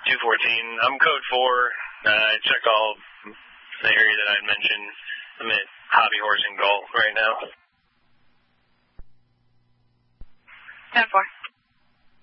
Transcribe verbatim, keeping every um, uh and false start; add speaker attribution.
Speaker 1: two fourteen. I'm code four. Uh, I check all the area that I mentioned. I'm at Hobby Horse and Golf right now.
Speaker 2: ten four.